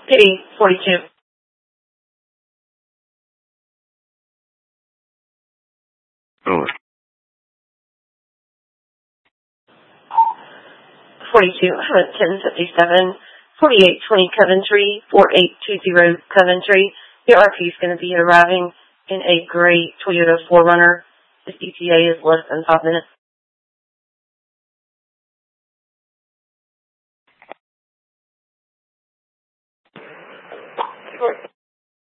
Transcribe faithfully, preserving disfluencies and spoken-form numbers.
Pity forty-two. Oh. forty-two, ten fifty-seven, forty-eight twenty Coventry, forty-eight twenty Coventry. The R P is going to be arriving in a gray Toyota four runner. The E T A is less than five minutes.